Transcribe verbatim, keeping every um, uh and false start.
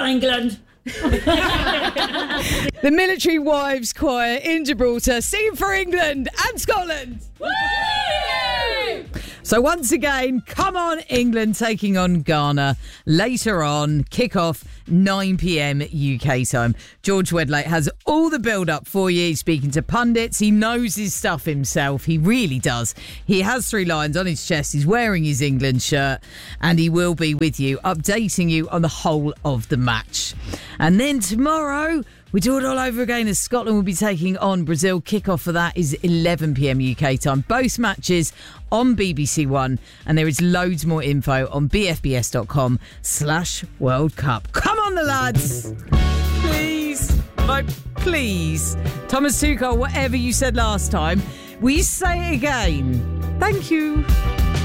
England. The Military Wives Choir in Gibraltar singing for England and Scotland. Woo! So once again, come on England taking on Ghana later on, kick-off nine p.m. U K time. George Wedlake has all the build-up for you. He's speaking to pundits. He knows his stuff himself. He really does. He has three lions on his chest. He's wearing his England shirt and he will be with you, updating you on the whole of the match. And then tomorrow, we do it all over again as Scotland will be taking on Brazil. Kickoff for that is eleven p.m. U K time. Both matches on B B C One. And there is loads more info on bfbs.com slash World Cup. Come on, the lads. Please. Like, please. Thomas Tuchel, whatever you said last time, will you say it again? Thank you.